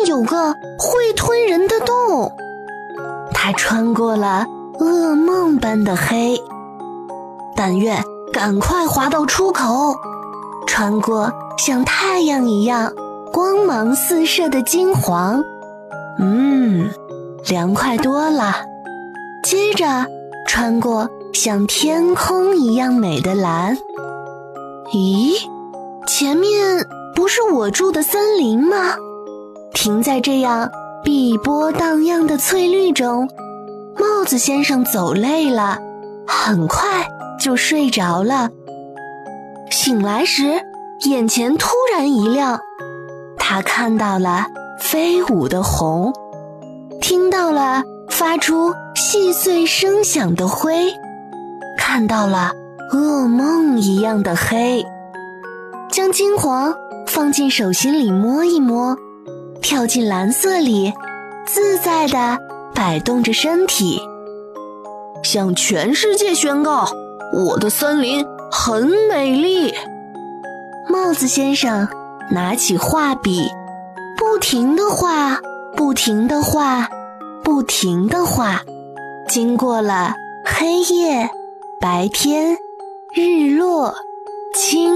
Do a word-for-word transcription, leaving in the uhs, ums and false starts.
有个会吞人的洞。他穿过了噩梦般的黑，但愿赶快滑到出口，穿过像太阳一样光芒四射的金黄。嗯，凉快多了。接着穿过像天空一样美的蓝。咦，前面不是我住的森林吗？停在这样碧波荡漾的翠绿中，帽子先生走累了，很快就睡着了。醒来时，眼前突然一亮，他看到了飞舞的红，听到了发出细碎声响的灰，看到了噩梦一样的黑。将金黄放进手心里摸一摸，跳进蓝色里，自在地摆动着身体。向全世界宣告，我的森林很美丽。帽子先生拿起画笔，不停地画，不停地画，不停地画。经过了黑夜、白天、日落、清